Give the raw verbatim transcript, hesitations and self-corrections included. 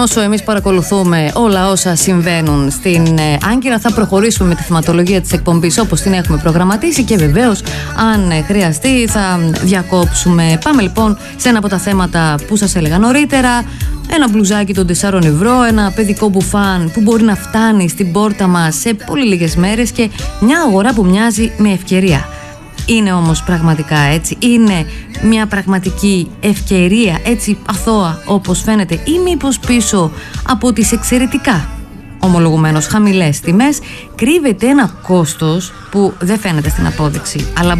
όσο εμείς παρακολουθούμε όλα όσα συμβαίνουν στην Άγκυρα, θα προχωρήσουμε με τη θεματολογία της εκπομπής όπως την έχουμε προγραμματίσει και βεβαίως αν χρειαστεί θα διακόψουμε. Πάμε λοιπόν σε ένα από τα θέματα που σας έλεγα νωρίτερα. Ένα μπλουζάκι των τεσσάρων ευρώ, ένα παιδικό μπουφάν που μπορεί να φτάνει στην πόρτα μας σε πολύ λίγες μέρες και μια αγορά που μοιάζει με ευκαιρία. Είναι όμως πραγματικά έτσι? Είναι μια πραγματική ευκαιρία έτσι αθώα όπως φαίνεται, ή μήπως πίσω από τις εξαιρετικά ομολογουμένως χαμηλές τιμές κρύβεται ένα κόστος που δεν φαίνεται στην απόδειξη, αλλά